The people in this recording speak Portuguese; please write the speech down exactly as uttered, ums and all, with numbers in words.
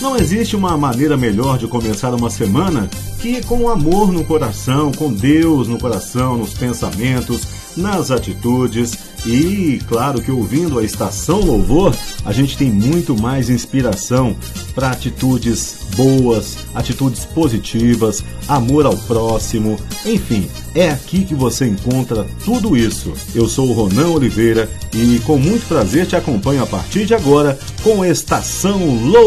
Não existe uma maneira melhor de começar uma semana que com amor no coração, com Deus no coração, nos pensamentos, nas atitudes. E claro que ouvindo a Estação Louvor, a gente tem muito mais inspiração para atitudes boas, atitudes positivas, amor ao próximo, enfim, é aqui que você encontra tudo isso. Eu sou o Ronan Oliveira e com muito prazer te acompanho a partir de agora com Estação Louvor.